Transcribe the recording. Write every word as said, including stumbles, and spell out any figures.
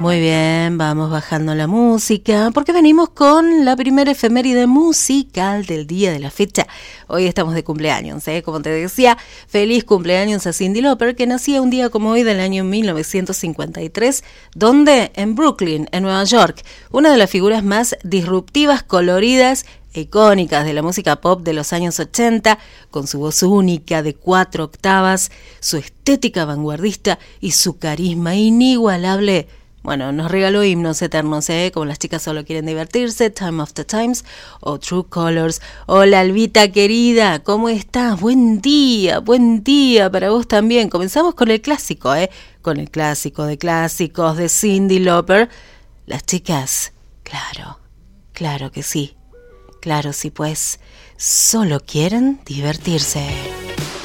Muy bien, vamos bajando la música porque venimos con la primera efeméride musical del día de la fecha. Hoy estamos de cumpleaños, ¿eh? Como te decía, feliz cumpleaños a Cyndi Lauper, que nacía un día como hoy del año mil novecientos cincuenta y tres, donde en Brooklyn, en Nueva York, una de las figuras más disruptivas, coloridas e icónicas de la música pop de los años ochenta, con su voz única de cuatro octavas, su estética vanguardista y su carisma inigualable. Bueno, nos regaló himnos eternos, ¿eh? Como Las chicas solo quieren divertirse, Time After Times o True Colors. Hola, Albita querida, ¿cómo estás? Buen día, buen día para vos también. Comenzamos con el clásico, ¿eh? Con el clásico de clásicos de Cyndi Lauper. Las chicas, claro, claro que sí. Claro, sí, pues, solo quieren divertirse.